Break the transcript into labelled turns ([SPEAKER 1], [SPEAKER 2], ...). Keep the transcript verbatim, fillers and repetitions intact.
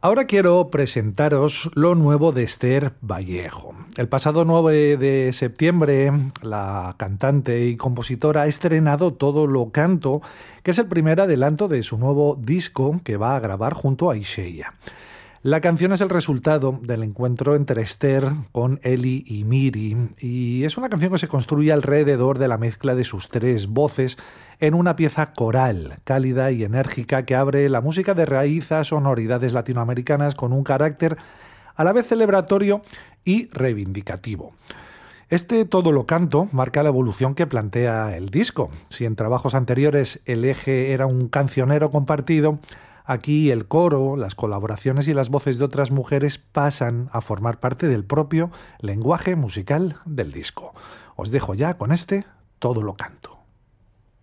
[SPEAKER 1] Ahora quiero presentaros lo nuevo de Esther Vallejo. El pasado nueve de septiembre, la cantante y compositora ha estrenado Todo lo canto, que es el primer adelanto de su nuevo disco que va a grabar junto a Ishaya. La canción es el resultado del encuentro entre Esther con Eli y Miri, y es una canción que se construye alrededor de la mezcla de sus tres voces en una pieza coral, cálida y enérgica que abre la música de raíz a sonoridades latinoamericanas con un carácter a la vez celebratorio y reivindicativo. Este Todo lo canto marca la evolución que plantea el disco. Si en trabajos anteriores el eje era un cancionero compartido, aquí el coro, las colaboraciones y las voces de otras mujeres pasan a formar parte del propio lenguaje musical del disco. Os dejo ya con este Todo lo canto.